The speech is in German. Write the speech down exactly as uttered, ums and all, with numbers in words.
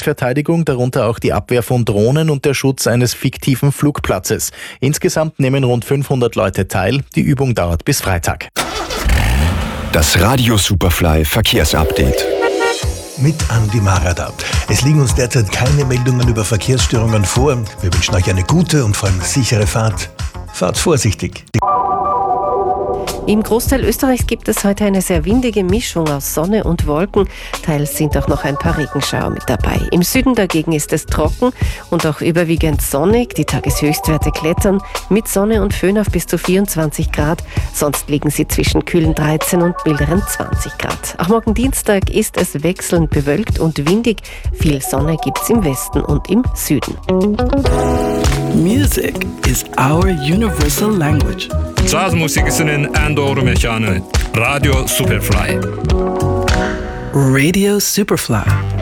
Selbstverteidigung, darunter auch die Abwehr von Drohnen und der Schutz eines fiktiven Flugplatzes. Insgesamt nehmen rund fünfhundert Leute teil. Die Übung dauert bis Freitag. Das Radio Superfly Verkehrsupdate. Mit Andi Marada. Es liegen uns derzeit keine Meldungen über Verkehrsstörungen vor. Wir wünschen euch eine gute und vor allem sichere Fahrt. Fahrt vorsichtig. Im Großteil Österreichs gibt es heute eine sehr windige Mischung aus Sonne und Wolken. Teils sind auch noch ein paar Regenschauer mit dabei. Im Süden dagegen ist es trocken und auch überwiegend sonnig. Die Tageshöchstwerte klettern mit Sonne und Föhn auf bis zu vierundzwanzig Grad. Sonst liegen sie zwischen kühlen dreizehn und milderen zwanzig Grad. Auch morgen Dienstag ist es wechselnd bewölkt und windig. Viel Sonne gibt's im Westen und im Süden. Music is our universal language. Jazzmusik 쓰는 앤도르 메시아는 Radio Superfly. Radio Superfly.